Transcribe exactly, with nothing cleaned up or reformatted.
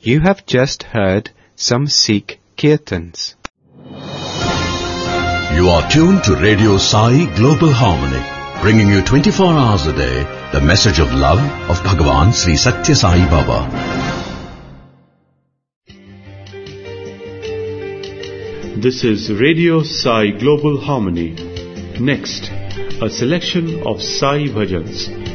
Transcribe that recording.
You have just heard some Sikh Kirtans. You are tuned to Radio Sai Global Harmony, bringing you twenty-four hours a day the message of love of Bhagavan Sri Satya Sai Baba. This is Radio Sai Global Harmony. Next, a selection of Sai Bhajans